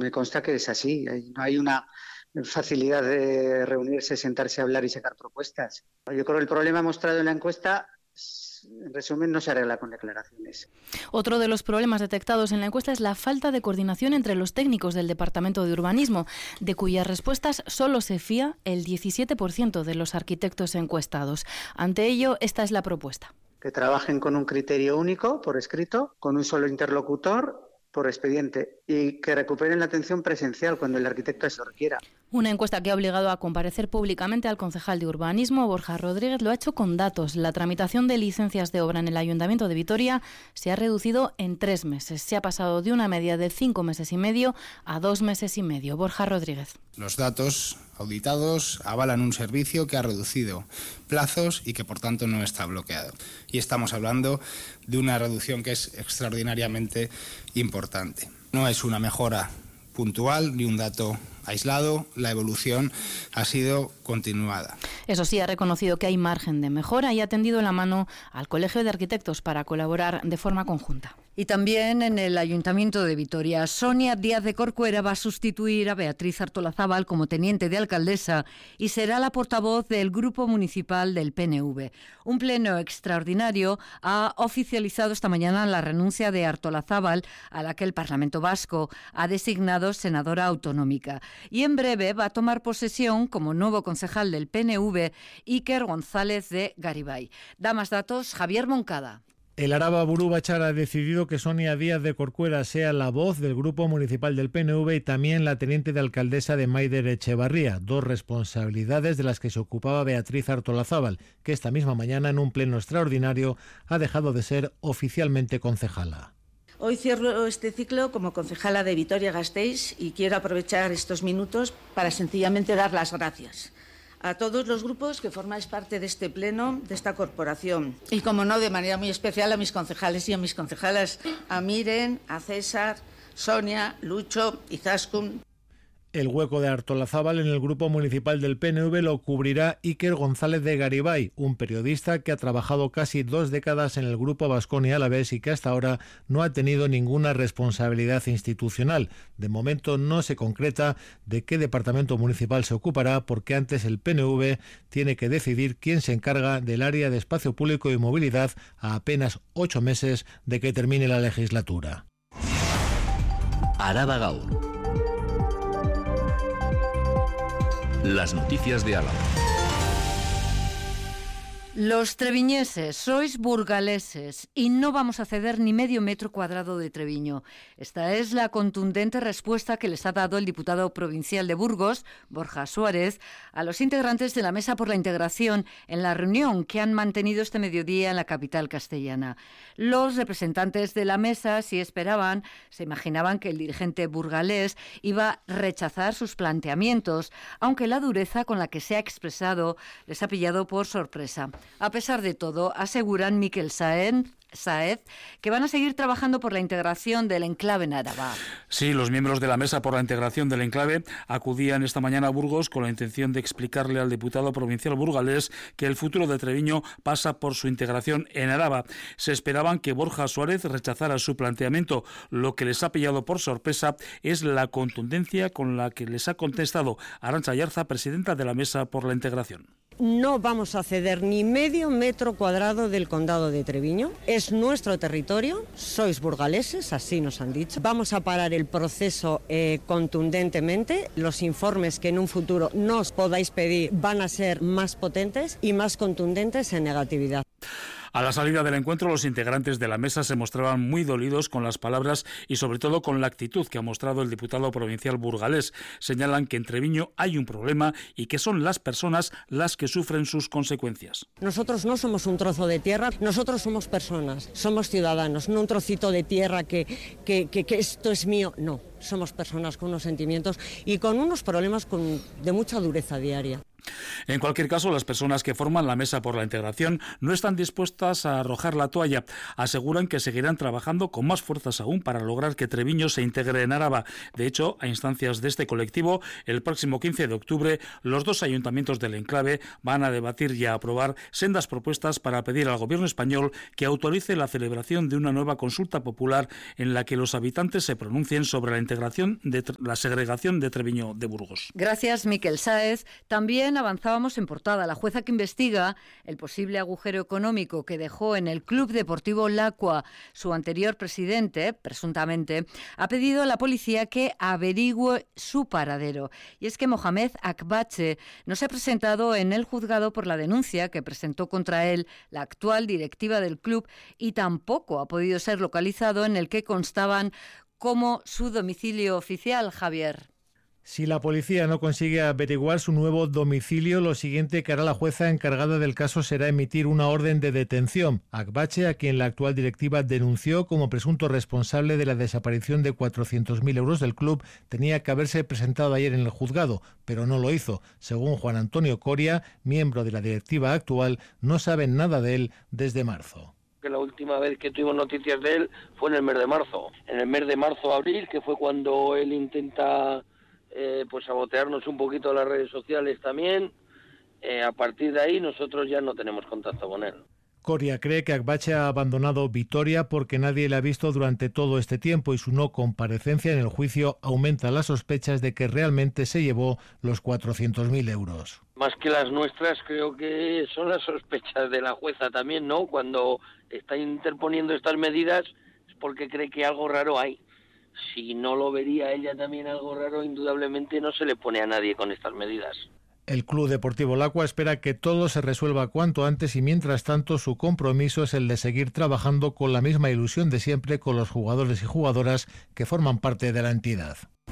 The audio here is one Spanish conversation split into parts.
me consta que es así. No hay una facilidad de reunirse, sentarse a hablar y sacar propuestas. Yo creo que el problema mostrado en la encuesta, en resumen, no se arregla con declaraciones. Otro de los problemas detectados en la encuesta es la falta de coordinación entre los técnicos del Departamento de Urbanismo, de cuyas respuestas solo se fía el 17% de los arquitectos encuestados. Ante ello, esta es la propuesta. Que trabajen con un criterio único, por escrito, con un solo interlocutor, por expediente, y que recuperen la atención presencial cuando el arquitecto eso requiera. Una encuesta que ha obligado a comparecer públicamente al concejal de Urbanismo, Borja Rodríguez, lo ha hecho con datos. La tramitación de licencias de obra en el Ayuntamiento de Vitoria se ha reducido en 3 meses. Se ha pasado de una media de 5 meses y medio a 2 meses y medio. Borja Rodríguez. Los datos auditados avalan un servicio que ha reducido plazos y que por tanto no está bloqueado. Y estamos hablando de una reducción que es extraordinariamente importante. No es una mejora puntual ni un dato aislado, la evolución ha sido continuada. Eso sí, ha reconocido que hay margen de mejora y ha tendido la mano al Colegio de Arquitectos para colaborar de forma conjunta. Y también en el Ayuntamiento de Vitoria, Sonia Díaz de Corcuera va a sustituir a Beatriz Artolazábal como teniente de alcaldesa y será la portavoz del Grupo Municipal del PNV. Un pleno extraordinario ha oficializado esta mañana la renuncia de Artolazábal, a la que el Parlamento Vasco ha designado senadora autonómica. Y en breve va a tomar posesión como nuevo concejal del PNV Iker González de Garibay. Da más datos Javier Moncada. El Araba Buru Batzar ha decidido que Sonia Díaz de Corcuera sea la voz del Grupo Municipal del PNV y también la teniente de alcaldesa de Maider Echevarría, 2 responsabilidades de las que se ocupaba Beatriz Artolazábal, que esta misma mañana en un pleno extraordinario ha dejado de ser oficialmente concejala. Hoy cierro este ciclo como concejala de Vitoria-Gasteiz y quiero aprovechar estos minutos para sencillamente dar las gracias a todos los grupos que formáis parte de este pleno, de esta corporación. Y, como no, de manera muy especial a mis concejales y a mis concejalas, a Miren, a César, Sonia, Lucho, Izaskun. El hueco de Artolazábal en el Grupo Municipal del PNV lo cubrirá Iker González de Garibay, un periodista que ha trabajado casi 2 décadas en el Grupo Baskonia Alavés y que hasta ahora no ha tenido ninguna responsabilidad institucional. De momento no se concreta de qué departamento municipal se ocupará, porque antes el PNV tiene que decidir quién se encarga del área de espacio público y movilidad a apenas 8 meses de que termine la legislatura. Araba Gaur. Las noticias de Álava. Los treviñeses sois burgaleses y no vamos a ceder ni medio metro cuadrado de Treviño. Esta es la contundente respuesta que les ha dado el diputado provincial de Burgos, Borja Suárez, a los integrantes de la Mesa por la Integración en la reunión que han mantenido este mediodía en la capital castellana. Los representantes de la mesa, si esperaban, se imaginaban que el dirigente burgalés iba a rechazar sus planteamientos, aunque la dureza con la que se ha expresado les ha pillado por sorpresa. A pesar de todo, aseguran Miquel Sáez que van a seguir trabajando por la integración del enclave en Araba. Sí, los miembros de la Mesa por la Integración del enclave acudían esta mañana a Burgos con la intención de explicarle al diputado provincial burgalés que el futuro de Treviño pasa por su integración en Araba. Se esperaban que Borja Suárez rechazara su planteamiento. Lo que les ha pillado por sorpresa es la contundencia con la que les ha contestado Arantxa Ayarza, presidenta de la Mesa por la Integración. No vamos a ceder ni medio metro cuadrado del condado de Treviño. Es nuestro territorio, sois burgaleses, así nos han dicho. Vamos a parar el proceso contundentemente. Los informes que en un futuro nos podáis pedir van a ser más potentes y más contundentes en negatividad. A la salida del encuentro, los integrantes de la mesa se mostraban muy dolidos con las palabras y sobre todo con la actitud que ha mostrado el diputado provincial burgalés. Señalan que en Treviño hay un problema y que son las personas las que sufren sus consecuencias. Nosotros no somos un trozo de tierra, nosotros somos personas, somos ciudadanos, no un trocito de tierra que esto es mío, no. Somos personas con unos sentimientos y con unos problemas de mucha dureza diaria. En cualquier caso, las personas que forman la Mesa por la Integración no están dispuestas a arrojar la toalla. Aseguran que seguirán trabajando con más fuerzas aún para lograr que Treviño se integre en Araba. De hecho, a instancias de este colectivo, el próximo 15 de octubre, los dos ayuntamientos del enclave van a debatir y a aprobar sendas propuestas para pedir al Gobierno español que autorice la celebración de una nueva consulta popular en la que los habitantes se pronuncien sobre la integración de la segregación de Treviño de Burgos. Gracias, Miquel Sáez. También avanzábamos en portada. La jueza que investiga el posible agujero económico que dejó en el Club Deportivo Lacua su anterior presidente, presuntamente, ha pedido a la policía que averigüe su paradero. Y es que Mohamed Akbache no se ha presentado en el juzgado por la denuncia que presentó contra él la actual directiva del club y tampoco ha podido ser localizado en el que constaban como su domicilio oficial, Javier. Si la policía no consigue averiguar su nuevo domicilio, lo siguiente que hará la jueza encargada del caso será emitir una orden de detención. Akbache, a quien la actual directiva denunció como presunto responsable de la desaparición de 400.000 euros del club, tenía que haberse presentado ayer en el juzgado, pero no lo hizo. Según Juan Antonio Coria, miembro de la directiva actual, no saben nada de él desde marzo. Que la última vez que tuvimos noticias de él fue en el mes de marzo. En el mes de marzo-abril, que fue cuando él intenta pues sabotearnos un poquito las redes sociales también. A partir de ahí nosotros ya no tenemos contacto con él. Coria cree que Akbache ha abandonado Vitoria porque nadie le ha visto durante todo este tiempo y su no comparecencia en el juicio aumenta las sospechas de que realmente se llevó los 400.000 euros. Más que las nuestras, creo que son las sospechas de la jueza también, ¿no? Cuando está interponiendo estas medidas es porque cree que algo raro hay. Si no lo vería ella también algo raro, indudablemente no se le pone a nadie con estas medidas. El Club Deportivo Lacua espera que todo se resuelva cuanto antes y mientras tanto su compromiso es el de seguir trabajando con la misma ilusión de siempre con los jugadores y jugadoras que forman parte de la entidad.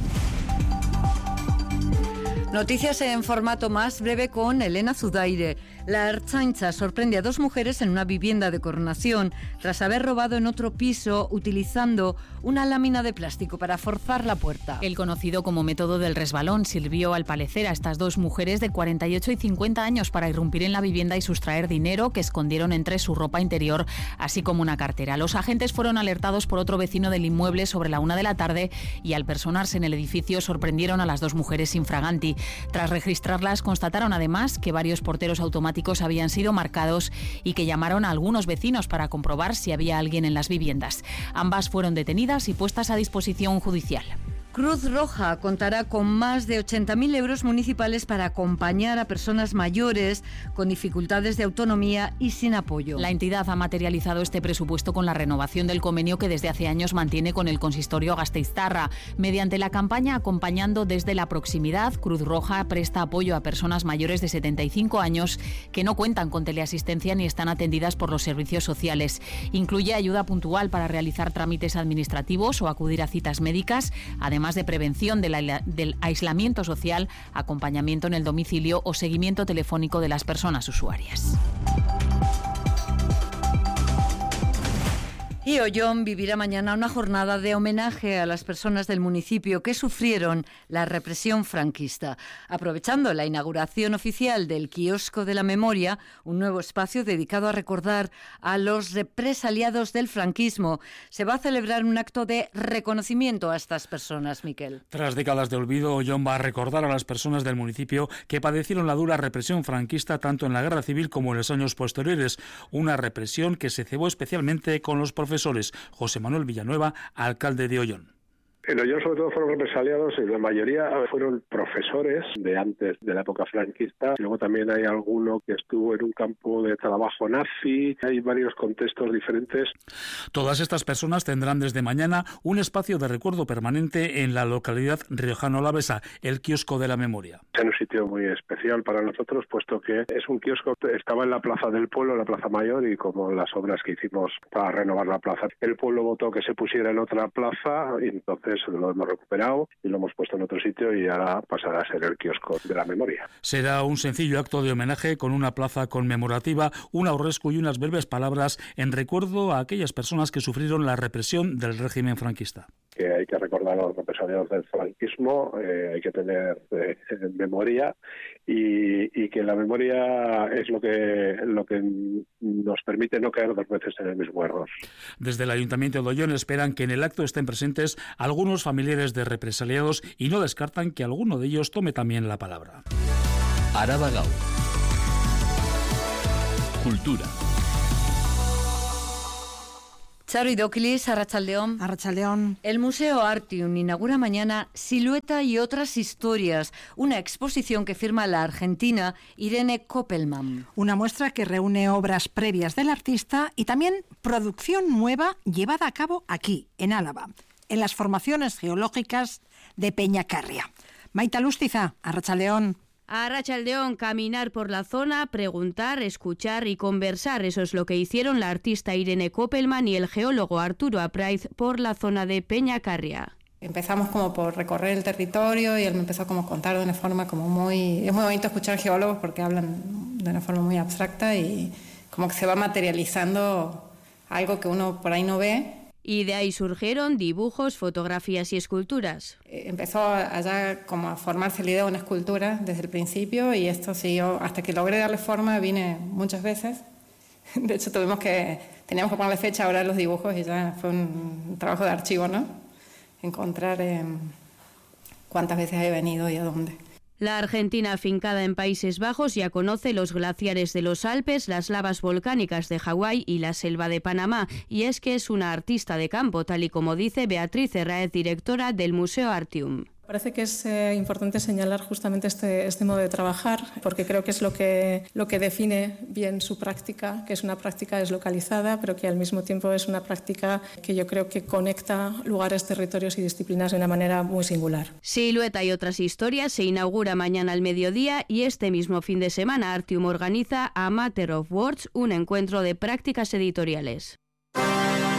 Noticias en formato más breve con Elena Zudaire. La Ertzaintza sorprende a dos mujeres en una vivienda de Coronación tras haber robado en otro piso utilizando una lámina de plástico para forzar la puerta. El conocido como método del resbalón sirvió al parecer a estas dos mujeres de 48 y 50 años para irrumpir en la vivienda y sustraer dinero que escondieron entre su ropa interior, así como una cartera. Los agentes fueron alertados por otro vecino del inmueble sobre la 1 de la tarde y al personarse en el edificio sorprendieron a las dos mujeres infraganti. Tras registrarlas, constataron además que varios porteros automáticos habían sido marcados y que llamaron a algunos vecinos para comprobar si había alguien en las viviendas. Ambas fueron detenidas y puestas a disposición judicial. Cruz Roja contará con más de 80.000 euros municipales para acompañar a personas mayores con dificultades de autonomía y sin apoyo. La entidad ha materializado este presupuesto con la renovación del convenio que desde hace años mantiene con el consistorio gasteiztarra. Mediante la campaña Acompañando desde la proximidad, Cruz Roja presta apoyo a personas mayores de 75 años que no cuentan con teleasistencia ni están atendidas por los servicios sociales. Incluye ayuda puntual para realizar trámites administrativos o acudir a citas médicas, además de prevención del aislamiento social, acompañamiento en el domicilio o seguimiento telefónico de las personas usuarias. Y Ollón vivirá mañana una jornada de homenaje a las personas del municipio que sufrieron la represión franquista. Aprovechando la inauguración oficial del Quiosco de la Memoria, un nuevo espacio dedicado a recordar a los represaliados del franquismo, se va a celebrar un acto de reconocimiento a estas personas, Miquel. Tras décadas de olvido, Ollón va a recordar a las personas del municipio que padecieron la dura represión franquista tanto en la Guerra Civil como en los años posteriores. Una represión que se cebó especialmente con los profesores. José Manuel Villanueva, alcalde de Ollón. En Ollón sobre todo fueron represaliados y la mayoría fueron profesores de antes de la época franquista. Luego también hay alguno que estuvo en un campo de trabajo nazi. Hay varios contextos diferentes. Todas estas personas tendrán desde mañana un espacio de recuerdo permanente en la localidad riojano-alavesa, el Quiosco de la Memoria. Es un sitio muy especial para nosotros, puesto que es un kiosco que estaba en la Plaza del Pueblo, la Plaza Mayor, y como las obras que hicimos para renovar la plaza, el pueblo votó que se pusiera en otra plaza y entonces lo hemos recuperado y lo hemos puesto en otro sitio y ahora pasará a ser el Quiosco de la Memoria. Será un sencillo acto de homenaje con una plaza conmemorativa, un aurrescu y unas breves palabras en recuerdo a aquellas personas que sufrieron la represión del régimen franquista. que hay que recordar a los represaliados del franquismo, hay que tener memoria y que la memoria es lo que nos permite no caer 2 veces en el mismo error. Desde el Ayuntamiento de Ollón esperan que en el acto estén presentes algunos familiares de represaliados y no descartan que alguno de ellos tome también la palabra. Araba Gau. Cultura. Charo Idóquilis, Arratsaldeón. Arratsaldeón. El Museo Artium inaugura mañana Silueta y otras historias, una exposición que firma la argentina Irene Koppelman. Una muestra que reúne obras previas del artista y también producción nueva llevada a cabo aquí, en Álava, en las formaciones geológicas de Peñacarria. Maita Lustiza, Arratsaldeón. A Arratsaldeón, caminar por la zona, preguntar, escuchar y conversar. Eso es lo que hicieron la artista Irene Koppelman y el geólogo Arturo Apraiz por la zona de Peñacarria. Empezamos como por recorrer el territorio y él me empezó como a contar de una forma como muy... Es muy bonito escuchar geólogos porque hablan de una forma muy abstracta y como que se va materializando algo que uno por ahí no ve. Y de ahí surgieron dibujos, fotografías y esculturas. Empezó allá como a formarse la idea de una escultura desde el principio y esto siguió hasta que logré darle forma. Vine muchas veces. De hecho teníamos que ponerle fecha ahora a los dibujos y ya fue un trabajo de archivo, ¿no? Encontrar cuántas veces he venido y a dónde. La Argentina, afincada en Países Bajos, ya conoce los glaciares de los Alpes, las lavas volcánicas de Hawái y la selva de Panamá. Y es que es una artista de campo, tal y como dice Beatriz Herráez, directora del Museo Artium. Parece que es importante señalar justamente este modo de trabajar, porque creo que es lo que define bien su práctica, que es una práctica deslocalizada, pero que al mismo tiempo es una práctica que yo creo que conecta lugares, territorios y disciplinas de una manera muy singular. Silueta y otras historias se inaugura mañana al mediodía y este mismo fin de semana Artium organiza A Matter of Words, un encuentro de prácticas editoriales.